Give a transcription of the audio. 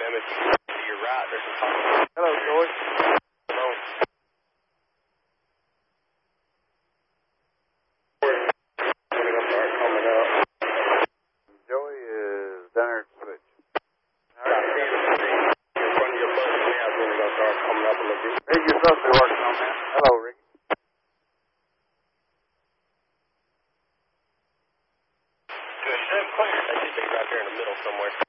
damage to your right. There's some top. Hello, Joey. Hello. Joey is down there at switch. In front of your bus now is when we're going to start coming up a little bit. Rick, you're supposed to be working on that. Hello, Ricky. Good. Clear. They should be right there in the middle somewhere.